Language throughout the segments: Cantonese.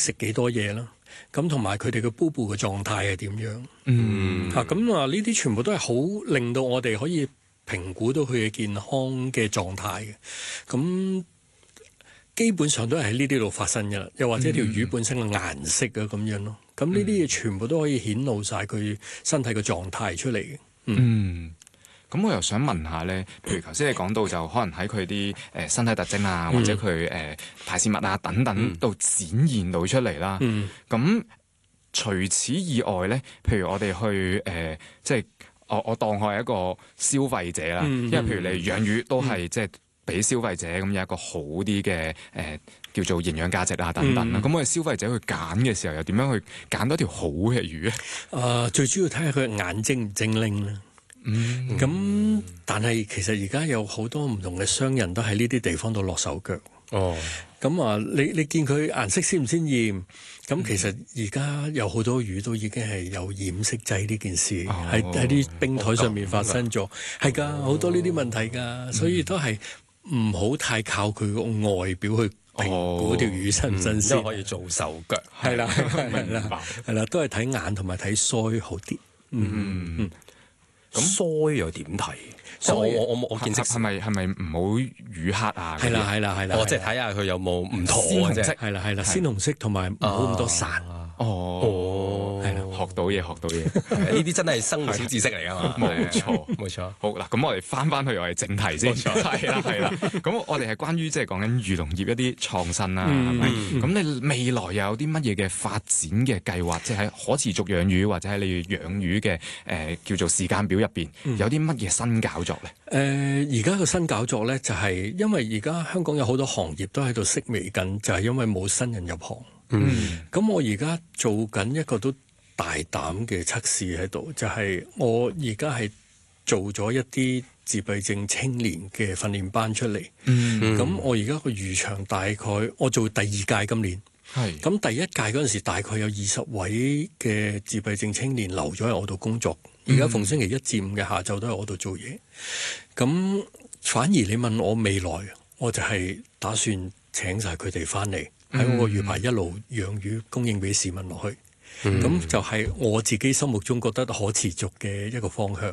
食幾多嘢啦，咁同埋佢哋嘅煲嘅狀態係點樣？咁呢啲全部都係好令到我哋可以評估到佢嘅健康嘅狀態嘅。咁基本上都係喺呢啲度發生嘅啦，又或者條魚本身嘅顏色啊咁樣咯。咁呢啲嘢全部都可以顯露晒佢身體嘅狀態出嚟嘅。 咁我又想問下咧，譬如頭先你講到就可能喺佢啲身體特徵啊，或者佢排泄物啊等等度展現到出嚟啦。咁除此以外咧，譬如我哋去即係我當佢係一個消費者啦，因為譬如你養魚都係即係俾消費者咁有一個好啲嘅叫做營養價值啊等等啦。咁我哋消費者去揀嘅時候，又點樣去揀到條好嘅魚咧？ 最主要睇下佢眼睛唔精靈啦。但係其實而家有好多唔同嘅商人都喺呢啲地方度落手腳。你見佢顏色鮮唔鮮豔？咁其實而家有好多魚都已經係有染色劑呢件事，喺啲冰台上面發生咗。係㗎，好多呢啲問題㗎，所以都係唔好太靠佢個外表去評估條魚新唔新鮮。 因為可以做手腳。 係啦，都係睇眼同埋睇腮好啲。 咁腮又點睇？我見識係咪唔好魚黑啊？ 係啦。 即係睇下佢有冇唔妥嘅啫。 係啦，鮮紅色同埋唔好咁多散。 係啦，學到嘢。 呢啲真係生活小知識嚟㗎嘛。冇錯。 好嗱，咁我哋翻去我哋正題先。係啦。咁我哋係關於即係講緊漁農業一啲創新啦，係咪？咁你未來又有啲乜嘢嘅發展嘅計劃？即係喺可持續養魚或者喺你養魚嘅叫做時間表入邊，有啲乜嘢新搞作咧？ 而家個新搞作咧，就係因為而家香港有好多行業都喺度式微緊，就係因為冇新人入行。咁我而家做緊一個都大膽嘅測試喺度，就係我而家係做咗一啲自閉症青年嘅訓練班出嚟。咁我而家個漁場大概我做第二屆今年。咁第一屆嗰陣時大概有20位嘅自閉症青年留咗喺我度工作。而家逢星期1至5嘅下晝都喺我度做嘢。咁反而你問我未來，我就係打算請晒佢哋翻嚟喺我個魚排一路養魚供應俾市民落去。咁就係我自己心目中覺得可持續嘅一個方向。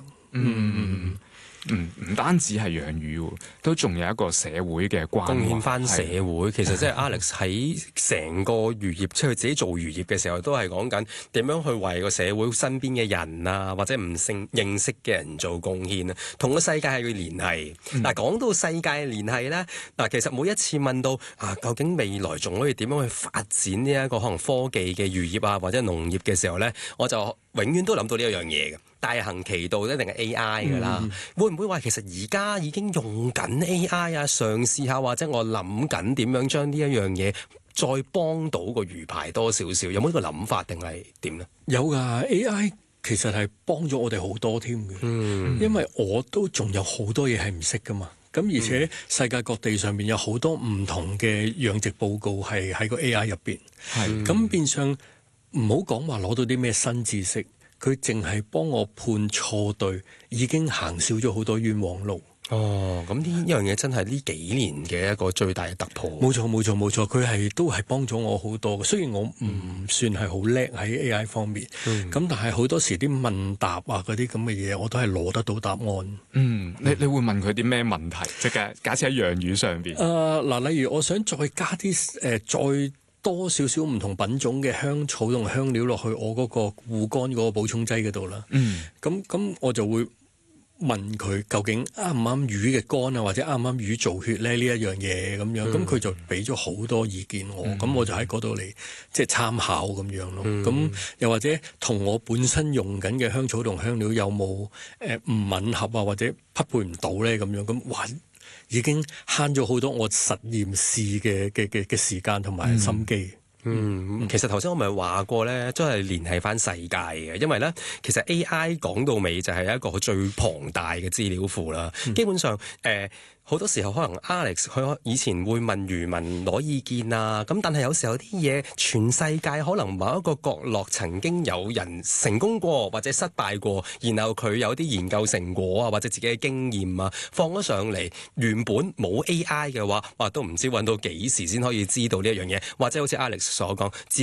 唔單止係養魚，都仲有一個社會嘅關係， 貢獻翻社會。其實即係 Alex 喺成個漁業，即係佢自己做漁業嘅時候，都係講緊點樣去為個社會身邊嘅人啊，或者唔認識嘅人做貢獻啊，同個世界係要聯繫。嗱，講到世界聯繫咧，嗱，其實每一次問到究竟未來仲可以點樣去發展呢一個可能科技嘅漁業啊，或者農業嘅時候咧，我就永遠都諗到呢一樣嘢嘅。大行其道一定係 AI 㗎啦，會唔會話其實而家已經用緊 AI 啊？嘗試下或者我諗緊點樣將呢一樣嘢再幫到個魚排多少少？有冇呢個諗法定係點呢？ 有㗎 AI 其實係幫咗我哋好多添嘅。因為我都仲有好多嘢係唔識㗎嘛。咁而且世界各地上面有好多唔同嘅養殖報告係喺個 AI 入邊。咁變相唔好講話攞到啲咩新知識。佢淨係幫我判錯對，已經行少咗好多冤枉路。 咁呢樣嘢真係呢幾年嘅一個最大嘅突破。 冇錯，佢都係幫咗我好多。雖然我唔算係好叻喺 AI 方面，咁但係好多時啲問答啊嗰啲咁嘅嘢，我都係攞得到答案。 你會問佢啲咩問題？即係假設喺養魚上邊。 例如我想再加啲再多少少唔同品種嘅香草同香料落去我嗰個護肝嗰個補充劑嗰度啦。咁我就會問佢究竟啱唔啱魚嘅肝啊，或者啱唔啱魚造血咧呢一樣嘢咁樣。咁佢就俾咗好多意見我，咁我就喺嗰度嚟即係參考咁樣咯。咁又或者同我本身用緊嘅香草同香料有冇唔吻合啊，或者匹配唔到咧咁樣。咁哇！已經慳咗好多我實驗試嘅時間同埋心機。 其實頭先我咪話過咧，都係聯繫翻世界嘅，因為咧其實 AI 講到尾就係一個最龐大嘅資料庫啦。基本上好多時候可能 Alex 佢以前會問漁民攞意見啊，咁但係有時候啲嘢全世界可能某一個角落曾經有人成功過或者失敗過，然後佢有啲研究成果啊或者自己嘅經驗啊放咗上嚟，原本冇 AI 嘅話，都唔知揾到幾時先可以知道呢一樣嘢，或者好似 Alex 所講。